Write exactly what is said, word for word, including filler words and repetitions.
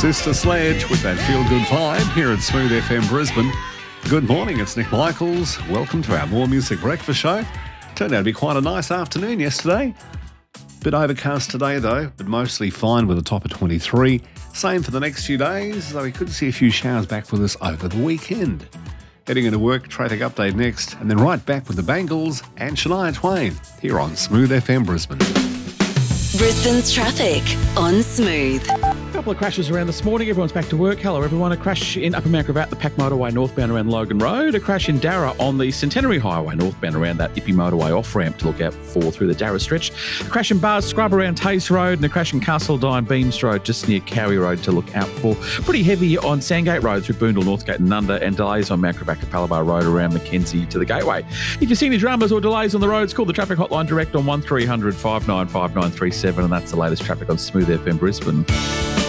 Sister Sledge with that feel-good vibe here at Smooth F M Brisbane. Good morning, it's Nick Michaels. Welcome to our More Music Breakfast Show. Turned out to be quite a nice afternoon yesterday. Bit overcast today though, but mostly fine with a top of twenty-three. Same for the next few days, though we could see a few showers back with us over the weekend. Heading into work, traffic update next, and then right back with the Bangles and Shania Twain here on Smooth F M Brisbane. Brisbane's traffic on Smooth. A couple of crashes around this morning. Everyone's back to work. Hello, everyone. A crash in Upper Mount Gravatt, the Pack Motorway northbound around Logan Road. A crash in Darra on the Centenary Highway northbound around that Ippy Motorway off-ramp to look out for through the Darra stretch. A crash in Bars Scrub around Tace Road, and a crash in Castledine Beams Road just near Cowie Road to look out for. Pretty heavy on Sandgate Road through Boondall, Northgate and Nunda, and delays on Mount Gravatt Capalaba Road around Mackenzie to the Gateway. If you see any dramas or delays on the roads, call the traffic hotline direct on one three hundred five nine five nine three seven, and that's the latest traffic on Smooth F M Brisbane.